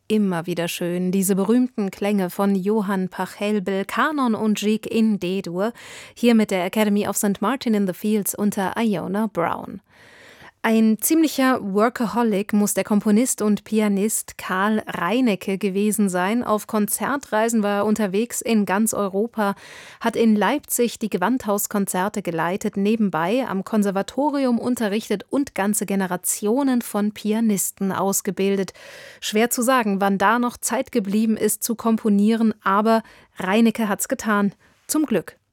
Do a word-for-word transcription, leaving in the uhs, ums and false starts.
immer wieder schön, diese berühmten Klänge von Johann Pachelbel, Kanon und Gigue in D-Dur, hier mit der Academy of Saint Martin in the Fields unter Iona Brown. Ein ziemlicher Workaholic muss der Komponist und Pianist Karl Reinecke gewesen sein. Auf Konzertreisen war er unterwegs in ganz Europa, hat in Leipzig die Gewandhauskonzerte geleitet, nebenbei am Konservatorium unterrichtet und ganze Generationen von Pianisten ausgebildet. Schwer zu sagen, wann da noch Zeit geblieben ist zu komponieren, aber Reinecke hat's getan. Zum Glück.